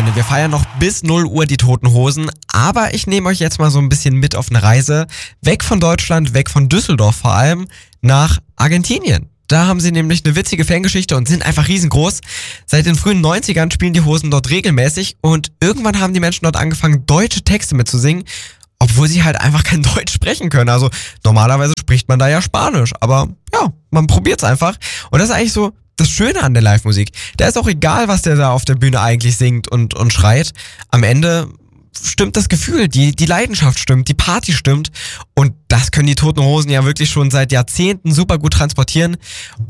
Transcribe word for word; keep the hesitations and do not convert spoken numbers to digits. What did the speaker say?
Freunde, wir feiern noch bis null Uhr die Toten Hosen, aber ich nehme euch jetzt mal so ein bisschen mit auf eine Reise, weg von Deutschland, weg von Düsseldorf vor allem, nach Argentinien. Da haben sie nämlich eine witzige Fangeschichte und sind einfach riesengroß. Seit den frühen neunzigern spielen die Hosen dort regelmäßig und irgendwann haben die Menschen dort angefangen, deutsche Texte mitzusingen, obwohl sie halt einfach kein Deutsch sprechen können. Also normalerweise spricht man da ja Spanisch, aber ja, man probiert's einfach. Und das ist eigentlich so das Schöne an der Live-Musik. Da ist auch egal, was der da auf der Bühne eigentlich singt und, und schreit. Am Ende stimmt das Gefühl, die, die Leidenschaft stimmt, die Party stimmt. Und das können die Toten Hosen ja wirklich schon seit Jahrzehnten super gut transportieren.